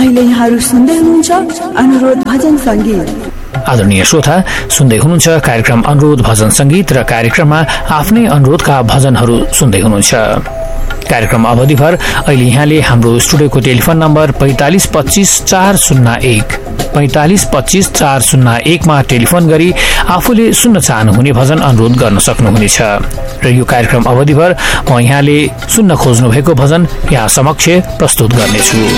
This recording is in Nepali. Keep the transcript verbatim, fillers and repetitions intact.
अहिले यहाँहरू सुन्दै हुनुहुन्छ अनुरोध भजन संगीत। आदरणीय श्रोता, सुन्दै हुनुहुन्छ कार्यक्रम अनुरोध भजन संगीत र कार्यक्रममा आफ्नै अनुरोधका भजनहरू सुन्दै हुनुहुन्छ। कार्यक्रम अवधिभर अहिले यहाँले हाम्रो स्टुडियोको टेलिफोन नम्बर पैंतालिस पच्चीस चार शून्य एक पैंतालिस पच्चीस चार शून्य एकमा टेलिफोन गरी आफूले सुन्न चाहनुहुने भजन अनुरोध गर्न सक्नुहुनेछ र यो कार्यक्रम अवधिभर म यहाँले सुन्न खोज्नु भएको भजन यहाँ समक्ष प्रस्तुत गर्नेछु।